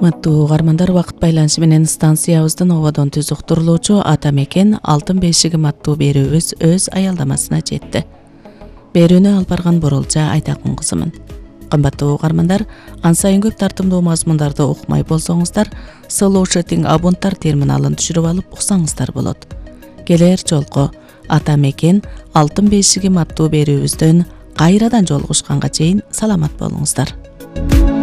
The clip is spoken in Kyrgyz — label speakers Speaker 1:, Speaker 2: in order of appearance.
Speaker 1: Урматтуу угармандар, убакыт байланышы менен станциябыздын ободон түз уктурулуучу Ата Мекен алтын бешигим аттуу берүүбүз өз аялдамасына жетти. Берүүнү алып барган Бурулжа Айтакун кызымын. Кымбаттуу угармандар, ан сайын көп тартымдуу мазмундарды укмай болсоңуздар, Слушатинг абонттар терминалын түшүрүп алып уксаңыздар болот. Келер жолку Ата Мекен алтын бешигим аттуу берүүбүздөн кайрадан жолугушканга чейин саламат болуңуздар.